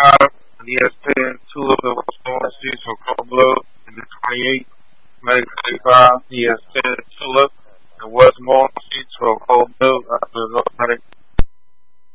25, and the S10 Tulip and Westmoreland Streets for Cold Blue, and the 28, Medic 35, the S10 Tulip and Westmoreland Streets for Cold Blue, Medic